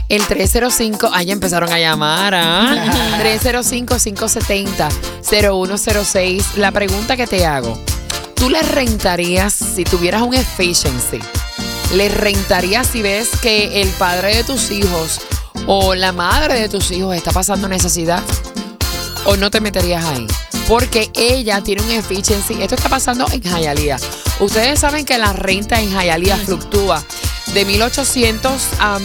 El 305, ya empezaron a llamar, 305-570-0106. La pregunta que te hago, ¿tú le rentarías si tuvieras un efficiency? ¿Le rentarías si ves que el padre de tus hijos o la madre de tus hijos está pasando necesidad? ¿O no te meterías ahí? Porque ella tiene un efficiency. Esto está pasando en Hialeah. Ustedes saben que la renta en Hialeah fluctúa de 1,800 a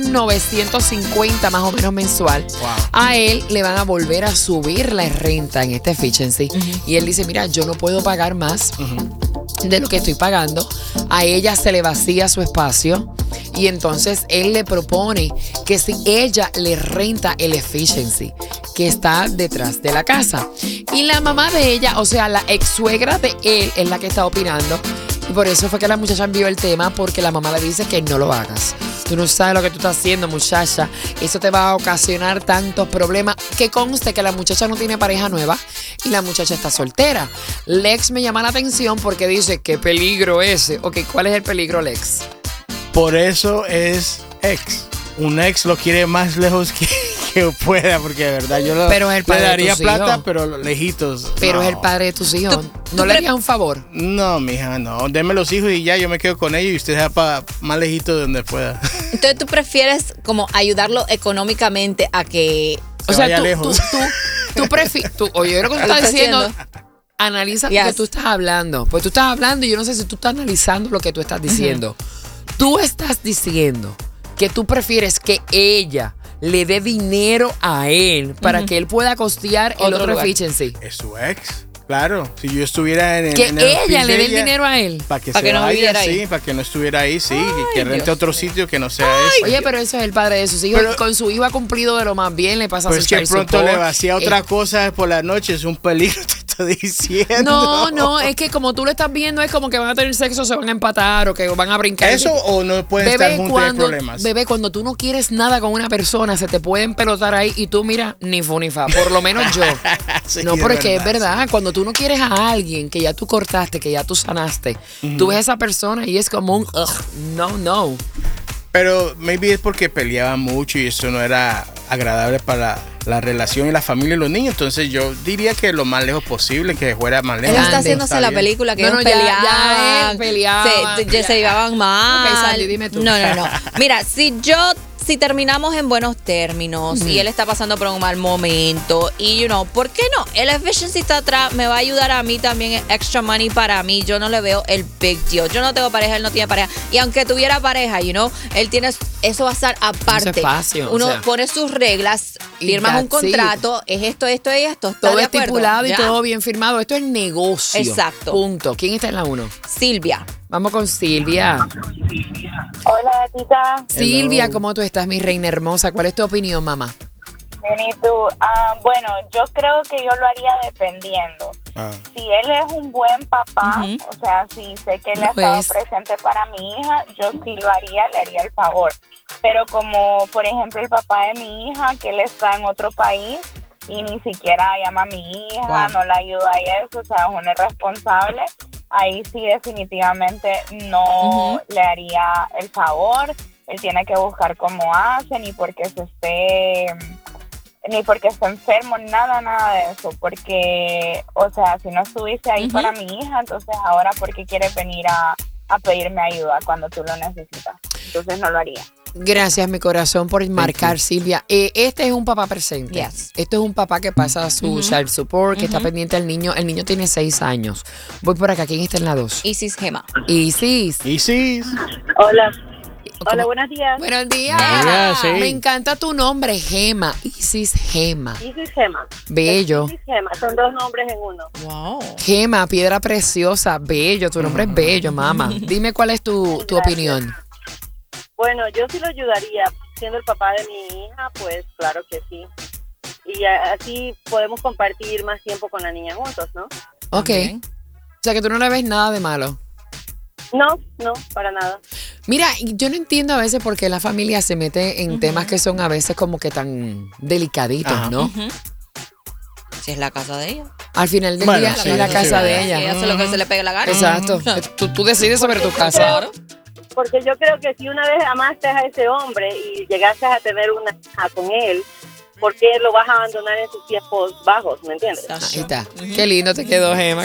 1,950 más o menos mensual. Wow. A él le van a volver a subir la renta en este efficiency. Y él dice, mira, yo no puedo pagar más de lo que estoy pagando. A ella se le vacía su espacio. Y entonces él le propone que si ella le renta el efficiency que está detrás de la casa. Y la mamá de ella, o sea, la ex suegra de él es la que está opinando. Y por eso fue que la muchacha envió el tema, porque la mamá le dice que no lo hagas. Tú no sabes lo que tú estás haciendo, muchacha. Eso te va a ocasionar tantos problemas. Que conste que la muchacha no tiene pareja nueva y la muchacha está soltera. Lex me llama la atención porque dice, ¿qué peligro ese? Ok, ¿cuál es el peligro, Lex? Por eso es ex. Un ex lo quiere más lejos que pueda, porque de verdad yo Pero es el padre le daría de tus plata, hijos. pero lejitos. Pero no. es el padre de tus hijos. ¿No le harías un favor? No, mija, no. Denme los hijos y ya, yo me quedo con ellos y usted deja para más lejito de donde pueda. Entonces tú prefieres como ayudarlo económicamente a que... O sea, vaya lejos. tú prefieres... Oye, lo que tú estás diciendo... Analiza lo que Yes. tú estás hablando. Pues tú estás hablando y yo no sé si tú estás analizando lo que tú estás diciendo. Tú estás diciendo que tú prefieres que ella le dé dinero a él para que él pueda costear el Otro otro lugar. efficiency. Es su ex. Claro, si yo estuviera en Que el ella hospital le dé de el ella, dinero a él. para que Pa' se que no vaya, viviera ahí. sí, para que no estuviera ahí, sí, que rente Dios. otro sitio que no sea ese. Oye, pero eso es el padre de sus hijos. Pero- Con su hijo ha cumplido de lo más bien, le pasa Pues su que child pronto support. le vacía otra cosa por la noche, es un peligro, te estoy diciendo. No, es que como tú lo estás viendo, es como que van a tener sexo, se van a empatar o que van a brincar. ¿Eso o no pueden estar juntos y hay problemas? Bebé, cuando tú no quieres nada con una persona, se te pueden pelotar ahí y tú, mira, ni fu ni fa. Por lo menos yo. Sí, No, es porque es verdad. verdad. Cuando tú no quieres a alguien que ya tú cortaste, que ya tú sanaste, tú ves a esa persona y es como un no. Pero maybe es porque peleaban mucho y eso no era agradable para la relación y la familia y los niños. Entonces yo diría que lo más lejos posible, que fuera más Él lejos. está Grande. haciéndose Está la bien. película que No, ellos no, ya peleaban. él peleaba, Se llevaban mal. Ok, Sandy, dime tú. No. Mira, si terminamos en buenos términos y él está pasando por un mal momento y, ¿por qué no? El efficiency está atrás, me va a ayudar a mí también, extra money para mí. Yo no le veo el big deal. Yo no tengo pareja, él no tiene pareja. Y aunque tuviera pareja, él tiene, eso va a estar aparte. Eso es fácil, Uno o sea. pone sus reglas, Y firmas un that's it. contrato, es esto y esto. ¿Está Todo de acuerdo? estipulado y Ya. todo bien firmado. Esto es negocio. Exacto. Punto. ¿Quién está en la 1? Silvia. Vamos con Silvia. Hola, tita. Silvia, ¿cómo tú estás, mi reina hermosa? ¿Cuál es tu opinión, mamá? Bien, ¿y tú? Bueno, yo creo que yo lo haría dependiendo. Ah. Si él es un buen papá, o sea, si sé que él ha Lo estado es. presente para mi hija, yo sí lo haría, le haría el favor. Pero como, por ejemplo, el papá de mi hija, que él está en otro país y ni siquiera llama a mi hija, Wow. no la ayuda y eso, o sea, es un irresponsable, ahí sí definitivamente no le haría el favor. Él tiene que buscar cómo hace, ni porque esté enfermo, nada de eso, porque, o sea, si no estuviste ahí para mi hija, entonces ahora, ¿por qué quieres venir a pedirme ayuda cuando tú lo necesitas? Entonces no lo haría. Gracias, mi corazón, por marcar, Silvia. Este es un papá presente. Yes. Este es un papá que pasa su child support, que está pendiente del niño. El niño tiene 6 años. Voy por acá. ¿Quién está en la 2? Isis Gema. Isis. Y sí, Hola. ¿Cómo? Buenos días. Buenos días. Buenos días, sí. Me encanta tu nombre, Gema. Isis Gema. Isis Gema. Bello. Isis Gema. Son dos nombres en uno. Wow. Gema, piedra preciosa. Bello. Tu nombre es bello, mamá. Dime cuál es tu opinión. Bueno, yo sí lo ayudaría. Siendo el papá de mi hija, pues claro que sí. Y así podemos compartir más tiempo con la niña juntos, ¿no? Ok. También. O sea que tú no le ves nada de malo. No, para nada. Mira, yo no entiendo a veces por qué la familia se mete en temas que son a veces como que tan delicaditos, Ajá. ¿no? Si es la casa de ella. Al final del Bueno, día sí, es la sí, casa sí. de ella. Ella hace lo que se le pegue la gana. Exacto. Tú decides sobre tu casa. Claro. porque yo creo que si una vez amaste a ese hombre y llegaste a tener una hija con él, ¿por qué lo vas a abandonar en sus tiempos bajos? ¿Me entiendes? Ahí está. Qué lindo te quedó, Gemma.